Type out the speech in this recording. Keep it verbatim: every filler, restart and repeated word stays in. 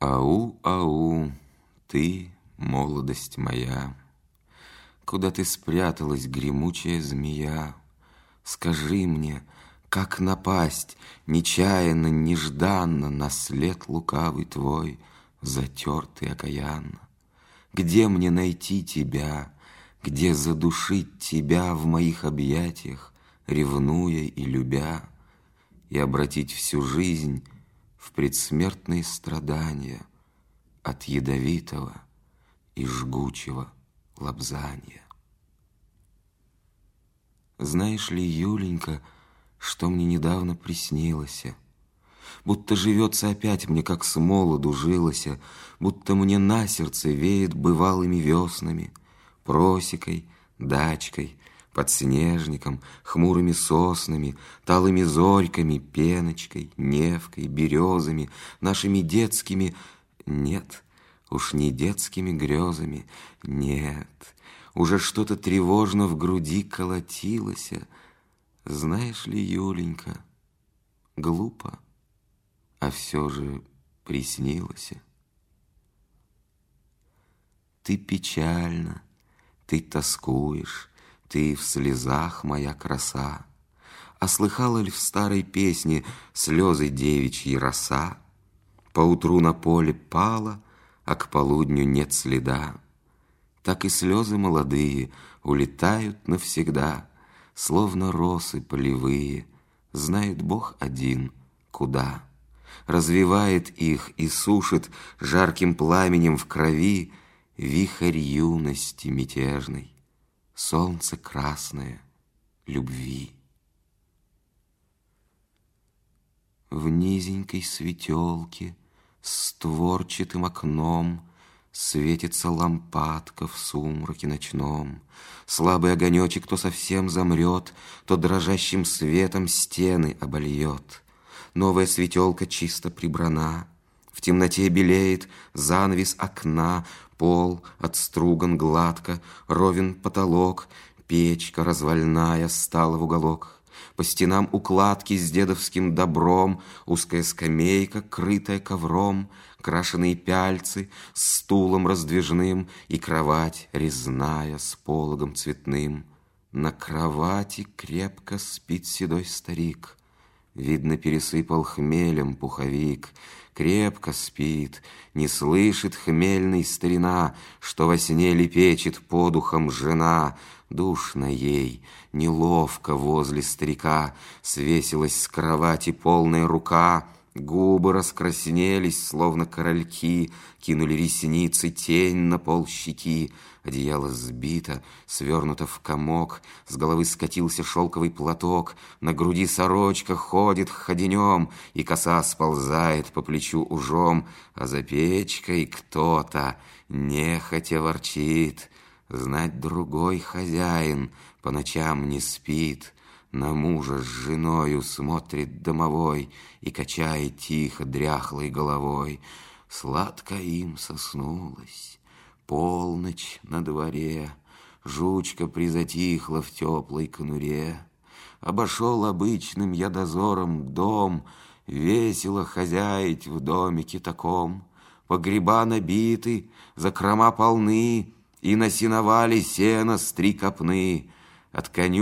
Ау, ау, ты, молодость моя, куда ты спряталась, гремучая змея? Скажи мне, как напасть нечаянно, нежданно на след лукавый твой, затертый окаянно? Где мне найти тебя, где задушить тебя в моих объятиях, ревнуя и любя, и обратить всю жизнь в предсмертные страдания от ядовитого и жгучего лобзания? Знаешь ли, Юленька, что мне недавно приснилось? Будто живется опять мне, как с молоду жилося, будто мне на сердце веет бывалыми веснами, просекой, дачкой, подснежником, хмурыми соснами, талыми зорьками, пеночкой, невкой, березами, нашими детскими... Нет, уж не детскими грезами, нет, уже что-то тревожно в груди колотилось. Знаешь ли, Юленька, глупо, а все же приснилось. Ты печальна, ты тоскуешь, ты в слезах, моя краса. А слыхала ли в старой песне слезы девичьи роса? Поутру на поле пала, а к полудню нет следа. Так и слезы молодые улетают навсегда, словно росы полевые, знает Бог один, куда. Развивает их и сушит жарким пламенем в крови вихрь юности мятежной, солнце красное любви. В низенькой светелке с створчатым окном светится лампадка в сумраке ночном. Слабый огонечек то совсем замрет, то дрожащим светом стены обольет. Новая светелка чисто прибрана, в темноте белеет занавес окна, пол отструган гладко, ровен потолок, печка развальная стала в уголок. По стенам укладки с дедовским добром, узкая скамейка, крытая ковром, крашеные пяльцы с стулом раздвижным и кровать резная с пологом цветным. На кровати крепко спит седой старик, видно, пересыпал хмелем пуховик. Крепко спит, не слышит хмельный старина, что во сне лепечет по духам жена. Душно ей, неловко возле старика, свесилась с кровати полная рука. Губы раскраснелись, словно корольки, кинули ресницы тень на пол щеки. Одеяло сбито, свернуто в комок, с головы скатился шелковый платок, на груди сорочка ходит ходенем, и коса сползает по плечу ужом, а за печкой кто-то нехотя ворчит. Знать, другой хозяин по ночам не спит, на мужа с женою смотрит домовой и качает тихо дряхлой головой. Сладко им соснулось, полночь на дворе, жучка призатихла в теплой конуре. Обошел обычным я дозором дом, весело хозяить в домике таком. Погреба набиты, закрома полны, и на сеновале сено с три копны. От коню